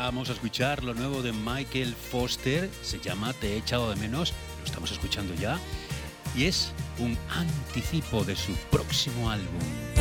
Vamos a escuchar lo nuevo de Michael Foster, se llama Te he echado de menos, lo estamos escuchando ya, y es un anticipo de su próximo álbum.